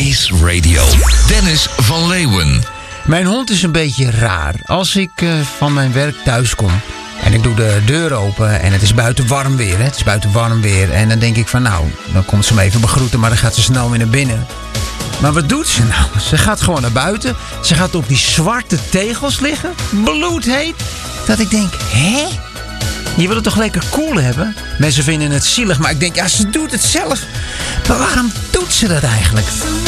Peace Radio. Dennis van Leeuwen. Mijn hond is een beetje raar. Als ik van mijn werk thuis kom en ik doe de deur open en het is buiten warm weer. Hè? Het is buiten warm weer. En dan denk ik van nou, dan komt ze me even begroeten, maar dan gaat ze snel weer naar binnen. Maar wat doet ze nou? Ze gaat gewoon naar buiten. Ze gaat op die zwarte tegels liggen. Bloedheet. Dat ik denk, hè? Je wil het toch lekker koel hebben? Mensen vinden het zielig, maar ik denk, ja, ze doet het zelf. Maar waarom doet ze dat eigenlijk?